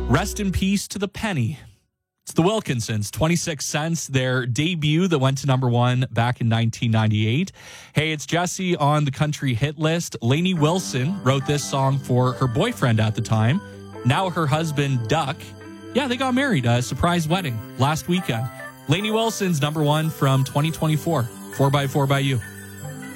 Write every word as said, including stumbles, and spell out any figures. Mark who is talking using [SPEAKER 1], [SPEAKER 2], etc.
[SPEAKER 1] Rest in peace to the penny. It's the Wilkinsons, twenty-six cents, their debut that went to number one back in nineteen ninety-eight. Hey, it's Jesse on the country hit list. Lainey Wilson wrote this song for her boyfriend at the time. Now her husband, Duck. Yeah, they got married, a surprise wedding last weekend. Lainey Wilson's number one from twenty twenty-four. four by four by You.